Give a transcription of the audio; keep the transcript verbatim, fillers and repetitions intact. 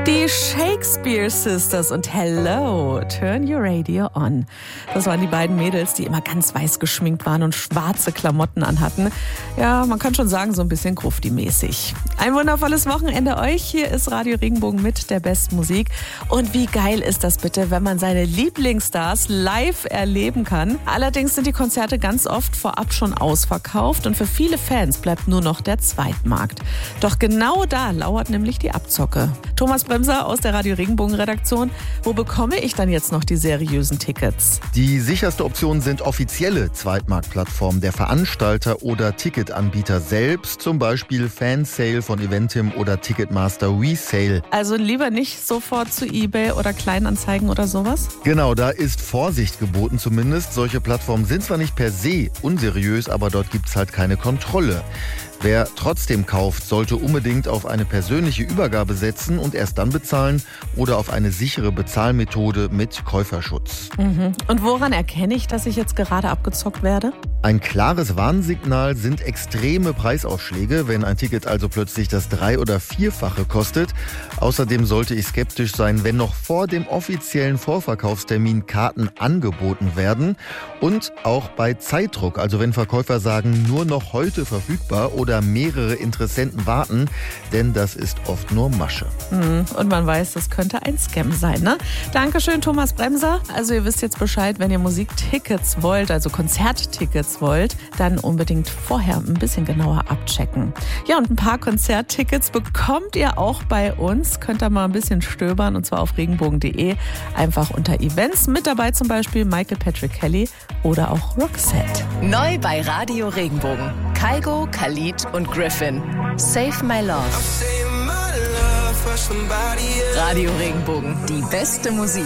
Die Shakespeare Sisters und Hello, Turn Your Radio On. Das waren die beiden Mädels, die immer ganz weiß geschminkt waren und schwarze Klamotten anhatten. Ja, man kann schon sagen, so ein bisschen Grufti-mäßig. Ein wundervolles Wochenende euch. Hier ist Radio Regenbogen mit der besten Musik. Und wie geil ist das bitte, wenn man seine Lieblingsstars live erleben kann. Allerdings sind die Konzerte ganz oft vorab schon ausverkauft und für viele Fans bleibt nur noch der Zweitmarkt. Doch genau da lauert nämlich die Abzocke. Thomas Bremser aus der Radio Regenbogen Redaktion. Wo bekomme ich dann jetzt noch die seriösen Tickets? Die sicherste Option sind offizielle Zweitmarktplattformen der Veranstalter oder Ticketanbieter selbst, zum Beispiel Fansale von Eventim oder Ticketmaster Resale. Also lieber nicht sofort zu eBay oder Kleinanzeigen oder sowas? Genau, da ist Vorsicht geboten zumindest. Solche Plattformen sind zwar nicht per se unseriös, aber dort gibt es halt keine Kontrolle. Wer trotzdem kauft, sollte unbedingt auf eine persönliche Übergabe setzen und erst dann bezahlen oder auf eine sichere Bezahlmethode mit Käuferschutz. Mhm. Und woran erkenne ich, dass ich jetzt gerade abgezockt werde? Ein klares Warnsignal sind extreme Preisaufschläge, wenn ein Ticket also plötzlich das Drei- oder Vierfache kostet. Außerdem sollte ich skeptisch sein, wenn noch vor dem offiziellen Vorverkaufstermin Karten angeboten werden. Und auch bei Zeitdruck, also wenn Verkäufer sagen, nur noch heute verfügbar oder mehrere Interessenten warten, denn das ist oft nur Masche. Mhm. Und man weiß, das könnte ein Scam sein, ne? Dankeschön, Thomas Bremser. Also ihr wisst jetzt Bescheid, wenn ihr Musiktickets wollt, also Konzerttickets wollt, dann unbedingt vorher ein bisschen genauer abchecken. Ja, und ein paar Konzerttickets bekommt ihr auch bei uns. Könnt ihr mal ein bisschen stöbern, und zwar auf regenbogen punkt de. Einfach unter Events. Mit dabei zum Beispiel Michael Patrick Kelly oder auch Roxette. Neu bei Radio Regenbogen. Kygo, Khalid und Griffin. Save My Love. Radio Regenbogen. Die beste Musik.